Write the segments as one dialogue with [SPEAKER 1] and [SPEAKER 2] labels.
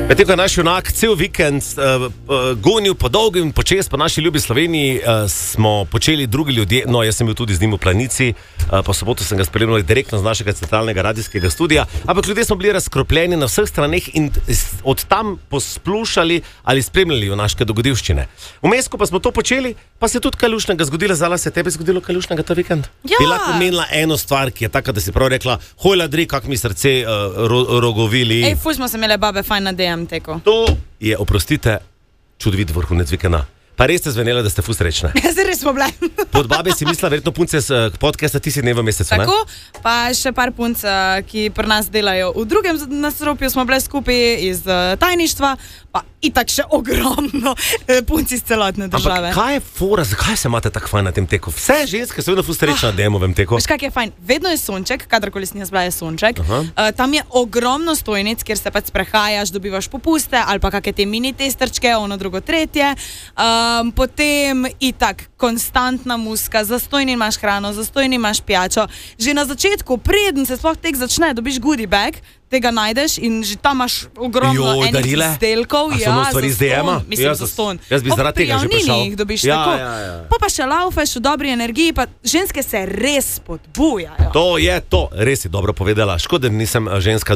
[SPEAKER 1] Medtem ko je naš junak cel vikend gonil po dolgem počes po naši ljubi Sloveniji, smo počeli drugi ljudje, no jaz sem bil tudi z njim v Planici, po soboto sem ga spremljal direktno z našega centralnega radijskega studija, ampak ljudje smo bili razkropljeni na vseh straneh in od tam posplušali ali spremljali junaške dogodivščine. Vmes, ko pa smo to počeli, pa se je tudi kaj lušnega zgodilo. Zala, se je tebi zgodilo kaj lušnega ta vikend?
[SPEAKER 2] Ja.
[SPEAKER 1] Bi lahko menila eno stvar, ki je taka, da si prav rekla, hoj ladri, kak mi srce rogovili.
[SPEAKER 2] Ej, ful smo se imeli babe fajn na DM teko.
[SPEAKER 1] To je, oprostite, čudovit vrhunec vikenda. Pa res ste zvenela, da ste ful srečne.
[SPEAKER 2] Zdaj res smo bile.
[SPEAKER 1] Pod babe si mislila, verjetno punce z podcasta Ti si dne v mesecu, ne?
[SPEAKER 2] Tako, pa še par punc, ki pri nas delajo v drugem nadstropju, smo bile skupaj iz tajništva, pa itak še ogromno punci iz celotne države.
[SPEAKER 1] Ampak kaj je fora, zakaj se imate tako fajn na tem teku? Vse ženske so vedno ful srečne na demovem teku.
[SPEAKER 2] Veš, kak je fajn? Vedno je sonček, kadarkoli si jaz bila, je sonček. Tam je ogromno stojnic, kjer se pač sprehajaš, dobivaš popuste ali pa kakšne te mini testerčke, ono drugo tretje. Potem itak konstantna muska, zastojni imaš hrano, zastojni imaš pijačo. Že na začetku, preden se sploh tek začne, dobiš goodie bag, tega najdeš in že tam imaš ogromno enih izdelkov.
[SPEAKER 1] A so no stvari iz DM-a?
[SPEAKER 2] Mislim, za ston.
[SPEAKER 1] Jaz bi zaradi tega že prišel.
[SPEAKER 2] Dobiš tako. Pa še laufeš v dobri energiji, pa ženske se res spodbujajo.
[SPEAKER 1] To je to, res si dobro povedala. Škoda, nisem ženska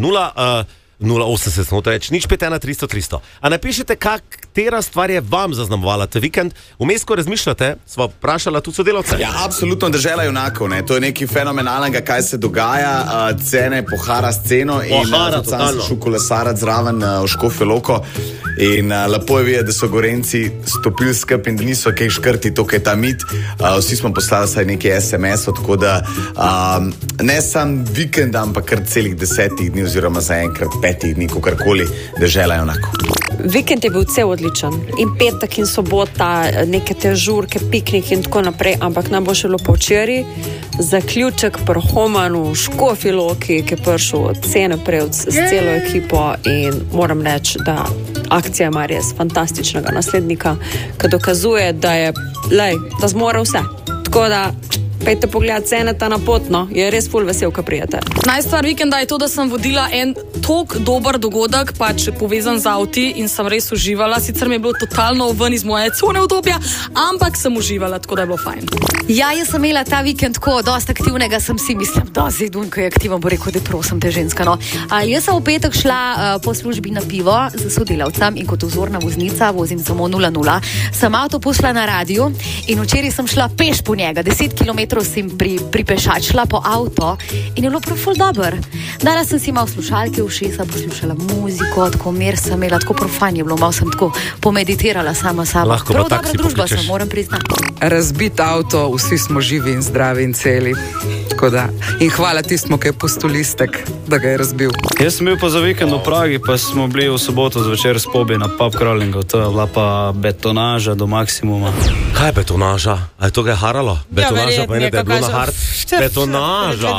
[SPEAKER 1] 080 notač, nič 51 300 300. A napišite, katera stvar je vam zaznamovala ta vikend. Vmes, ko razmišljate, sva vprašala tudi sodelavce.
[SPEAKER 3] Ja, absolutno dežela junakov, ne. To je nekaj fenomenalnega, kaj se dogaja. Cene pohara s ceno in sam sem šel kolesarati zraven v Škofjo Loko in lepo je videti, da so Gorenci stopili skup in da niso kaj škrti, to, kaj je ta mit. Vsi smo poslali saj nekaj SMS-ov, tako da ne sam vikend, ampak kar celih 10 dni oziroma zaenkrat 5 dni, kakorkoli, dežela junakov.
[SPEAKER 4] Vikend je bil cel odličen. In petek in sobota, neke te žurke, piknik in tako naprej, ampak nam bo še bilo včeraj zaključek pri Homanu v Škofji Loki, ki je prišel od Cene Prevc s celo ekipo in moram reči, da akcija ima res fantastičnega naslednika, ki dokazuje, da je, da zmore vse. Tako da pejte pogledat Ceneta na potno, je res ful vesel, ko prijete.
[SPEAKER 5] Najstvar vikenda je to, da sem vodila en tok dober dogodek, pač povezan z avti in sem res uživala. Sicer mi je bilo totalno ven iz moje cone udobja, ampak sem uživala, tako da je bilo fajn.
[SPEAKER 6] Ja, jaz sem imela ta vikend tako dosti aktivnega, sem si mislim, da Zidun, ko je aktiven, bo rekel, da prosim te ženska, no. Jaz sem v petek šla po službi na pivo z sodelavcem in kot vzorna voznica vozim samo 0-0. Sem avto pošla na radio in včeraj sem šla peš po njega, 10 kilometrov sem pripešačila po avto in je bilo prav ful dober. Dala sem si malo slušalke v ušesa, poslušala muziko, tako mir sem imela, tako profan je bilo, malo sem tako pomeditirala sama sabo. Prav dobra družba sem, moram priznati.
[SPEAKER 7] Razbit avto, vsi smo živi in zdravi in celi. Tako da, in hvala tistmu, ki je pustil listek, da ga je razbil.
[SPEAKER 8] Jaz sem bil pa za vikend v Pragi, pa smo bili v soboto zvečer s Pobi na pub crawlingu. To je bila pa betonaža do maksimuma.
[SPEAKER 1] Kaj je betonaža? A je to ga haralo? Betonaža pa je, da je bilo na hard. Betonaža.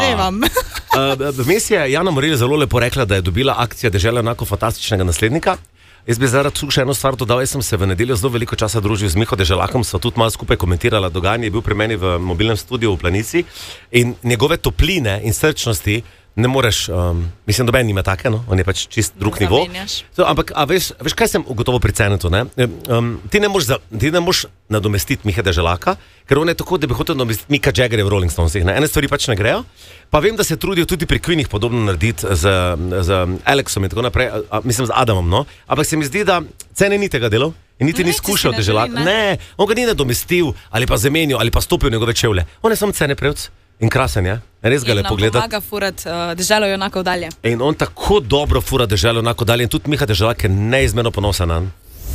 [SPEAKER 1] Vmes je Jana Morelj zelo lepo rekla, da je dobila akcija Dežela junakov fantastičnega naslednika. Jaz bi zdaj tu še eno stvar dodal, jaz sem se v nedeljo zelo veliko časa družil z Miho Deželakom, sva tudi malo skupaj komentirala dogajanje, je bil pri meni v mobilnem studiu v Planici in njegove topline in srčnosti ne moreš, mislim, doben nima take, no, on je pač čist drug nivo. Ampak, a veš, kaj sem ugotovil pri Cenetu, ne? Ti ne moš nadomestiti Miha Deželaka, ker on je tako, da bi hotel nadomestiti Mika Jaggerja v Rolling Stonesih, ne? Ene stvari pač ne grejo, pa vem, da se trudijo tudi pri Queenih podobno narediti z Alexom in tako naprej, mislim z Adamom, no? Ampak se mi zdi, da Cene ni tega delal in niti ni skušal Deželaka. Ne, on ga ni nadomestil ali pa zamenil ali pa stopil v njegove čevlje. On je samo Cene Prevc. In krasen je, res ga lepo gledati.
[SPEAKER 2] In nam pomaga furati Deželo junakov dalje.
[SPEAKER 1] In on tako dobro fura Deželo junakov dalje in tudi Miha Deželak je neizmerno ponosen nanj.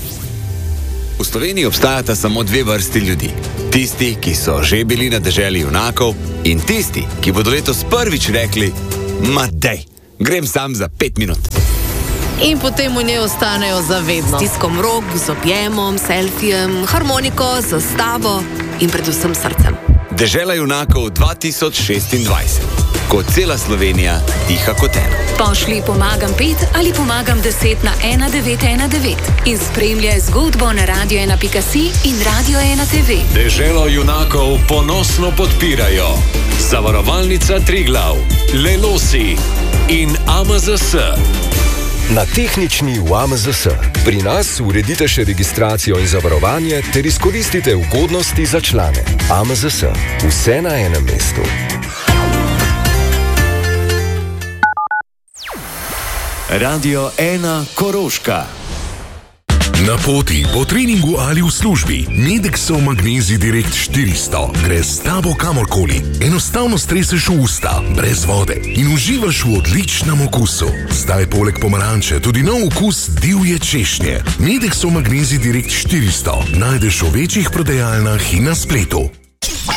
[SPEAKER 9] V Sloveniji obstajata samo dve vrsti ljudi. Tisti, ki so že bili na Deželi junakov in tisti, ki bodo letos prvič rekli, ma dej, grem sam za 5 minut.
[SPEAKER 10] In potem v njej ostanejo zavedno. S tiskom rok, z objemom, selfijem, harmoniko, zastavo in predvsem srcem.
[SPEAKER 9] Dežela junakov 2026. Ko cela Slovenija diha kot eno.
[SPEAKER 11] Pošli pomagam 5 ali pomagam 10 na 1919 in spremljaj zgodbo na radio1.si in Radio1TV.
[SPEAKER 12] Deželo junakov ponosno podpirajo Zavarovalnica Triglav, Lelosi in AMZS.
[SPEAKER 13] na tehnični v AMZS. Pri nas uredite še registracijo in zavarovanje ter izkoristite ugodnosti za člane. AMZS. Vse na enem mestu.
[SPEAKER 12] Radio 1 Koroška.
[SPEAKER 14] Na poti, po treningu ali v službi, Medexov Magnezij Direkt 400 gre s tabo kamorkoli. Enostavno streseš v usta, brez vode in uživaš v odličnem okusu. Zdaj poleg pomaranče tudi nov okus divje češnje. Medexov Magnezij Direkt 400 najdeš v večjih prodajalnah in na spletu.